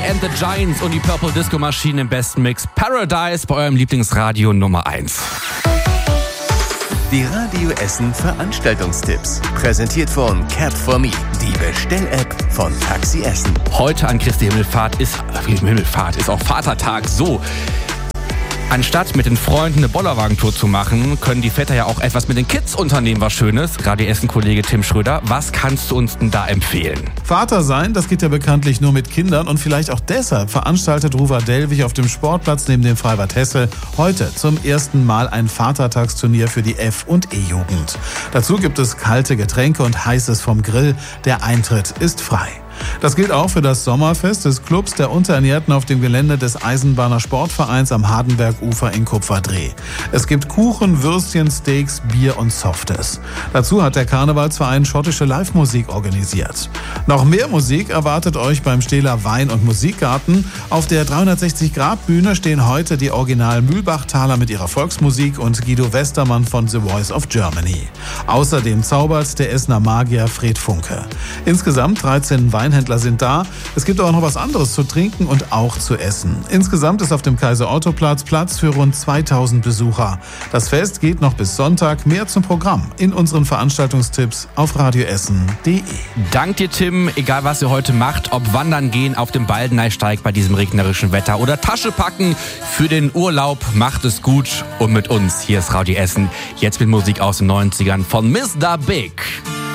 and the Giants und die Purple Disco Machine im besten Mix. Paradise bei eurem Lieblingsradio Nummer 1. Die Radio Essen Veranstaltungstipps. Präsentiert von Cap4Me, die Bestell-App von Taxi Essen. Heute an Christi Himmelfahrt ist auch Vatertag. So. Anstatt mit den Freunden eine Bollerwagentour zu machen, können die Väter ja auch etwas mit den Kids unternehmen, was Schönes. Radio Essen-Kollege Tim Schröder, was kannst du uns denn da empfehlen? Vater sein, das geht ja bekanntlich nur mit Kindern und vielleicht auch deshalb veranstaltet Ruva Delwig auf dem Sportplatz neben dem Freibad Hessel heute zum ersten Mal ein Vatertagsturnier für die F- und E-Jugend. Dazu gibt es kalte Getränke und Heißes vom Grill. Der Eintritt ist frei. Das gilt auch für das Sommerfest des Clubs der Unterernährten auf dem Gelände des Eisenbahner Sportvereins am Hardenbergufer in Kupferdreh. Es gibt Kuchen, Würstchen, Steaks, Bier und Softes. Dazu hat der Karnevalsverein schottische Live-Musik organisiert. Noch mehr Musik erwartet euch beim Stähler Wein- und Musikgarten. Auf der 360-Grad-Bühne stehen heute die Original Mühlbachtaler mit ihrer Volksmusik und Guido Westermann von The Voice of Germany. Außerdem zaubert der Essener Magier Fred Funke. Insgesamt 13 Weinhändler sind da. Es gibt aber noch was anderes zu trinken und auch zu essen. Insgesamt ist auf dem Kaiser-Otto-Platz Platz für rund 2000 Besucher. Das Fest geht noch bis Sonntag. Mehr zum Programm in unseren Veranstaltungstipps auf radioessen.de. Dank dir, Tim. Egal, was ihr heute macht, ob wandern gehen auf dem Baldeneysteig bei diesem regnerischen Wetter oder Tasche packen für den Urlaub, macht es gut und mit uns. Hier ist Radio Essen. Jetzt mit Musik aus den 90ern von Mr. Big.